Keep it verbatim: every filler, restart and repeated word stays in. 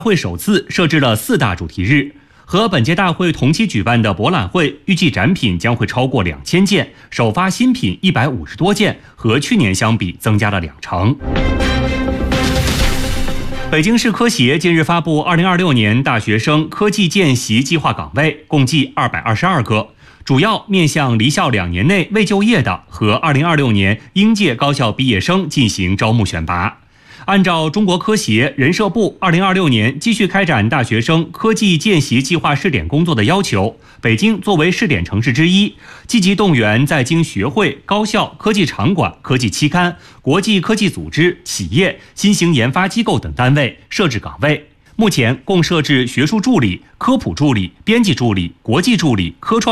会首次设置了四大主题日，和本届大会同期举办的博览会，预计展品将会超过两千件，首发新品一百五十多件，和去年相比增加了两成。北京市科协近日发布二零二六年大学生科技见习计划岗位，共计二百二十二个，主要面向离校两年内未就业的和二零二六年应届高校毕业生进行招募选拔。按照中国科协、人社部二零二六年继续开展大学生科技见习计划试点工作的要求，北京作为试点城市之一，积极动员在京学会、高校、科技场馆、科技期刊、国际科技组织、企业、新型研发机构等单位设置岗位。目前共设置学术助理、科普助理、编辑助理、国际助理、科创